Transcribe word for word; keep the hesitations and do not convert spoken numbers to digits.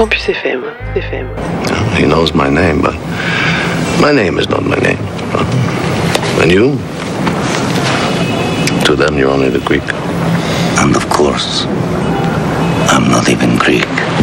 Campus F M, F M. He knows my name, but my name is not my name. And you? To them, you're only the Greek. And of course, I'm not even Greek.